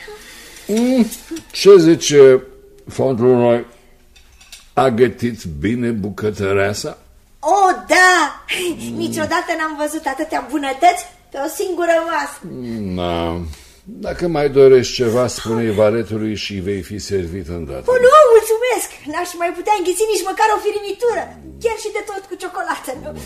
Ce zice Fauntleroy? A gătit bine bucătăreasa? Oh, da! Niciodată n-am văzut atâtea bunătăți pe o singură masă. Da. Dacă mai dorești ceva, spune-i valetului și vei fi servit îndată. Oh, nu, mulțumesc! N-aș mai putea înghiți nici măcar o firimitură. Chiar și de tot cu ciocolată, nu?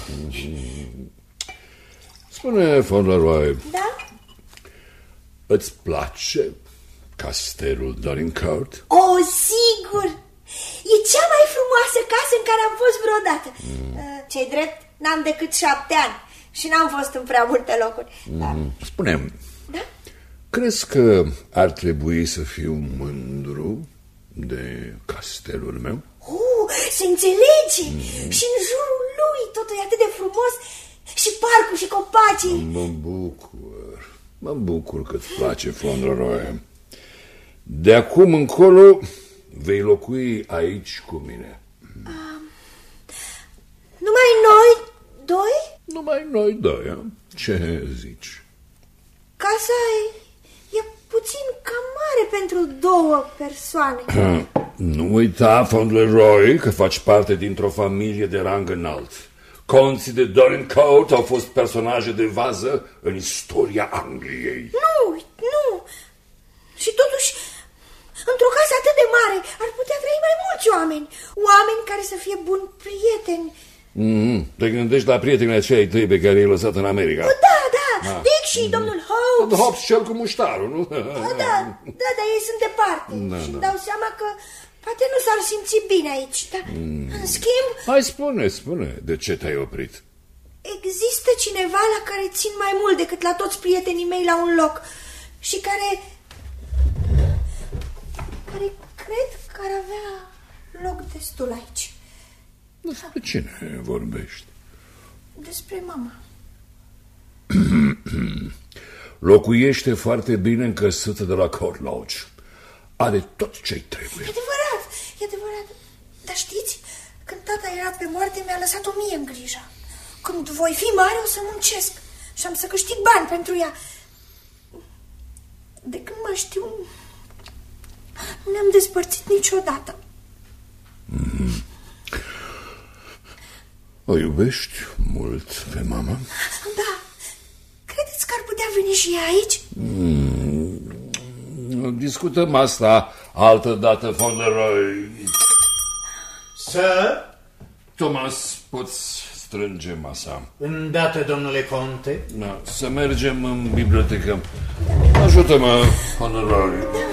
Spune, Fauntleroy. Da? Îți place castelul Dorincourt? Oh, sigur! E cea mai frumoasă casă în care am fost vreodată. Ce-i drept, n-am decât 7 ani și n-am fost în prea multe locuri. Spune-mi, da? Crezi că ar trebui să fiu mândru de castelul meu? Se înțelege! Și în jurul lui totul e atât de frumos. Și parcul și copacii. Mă bucur că îți place, Fauntleroy. De acum încolo vei locui aici cu mine. Numai noi doi? Numai noi doi, ce zici? Casa e puțin cam mare pentru 2 persoane. Nu uita, Fauntleroy, că faci parte dintr-o familie de rang înalt. Conții de Dorincourt au fost personaje de vază în istoria Angliei. Nu. Și totuși, într-o casă atât de mare ar putea trăi mai mulți oameni. Oameni care să fie buni prieteni. Te gândești la prietenii acei tăi pe care i-ai lăsat în America? Da. Dick și domnul Hobbs. Hobbs cel cu muștarul, nu? Da, dar ei sunt departe. Și îmi dau seama că poate nu s-ar simți bine aici. Dar, în schimb... Hai, spune, de ce te-ai oprit? Există cineva la care țin mai mult decât la toți prietenii mei la un loc și care cred că ar avea loc destul aici. Despre cine vorbești? Despre mama. Locuiește foarte bine încăsută de la Court Lodge. Are tot ce-i trebuie. E adevărat. Dar știți, când tata era pe moarte, mi-a lăsat-o mie în grijă. Când voi fi mare, o să muncesc și am să câștig bani pentru ea. De când mă știu, nu ne-am despărțit niciodată. O iubești mult pe mama? Da. Credeți că ar putea veni și ea aici? Discutăm asta altă dată, Fauntleroy. Sir? Thomas, poți strânge masa. Îndată, domnule conte. Să mergem în bibliotecă. Ajută-mă, Fauntleroy.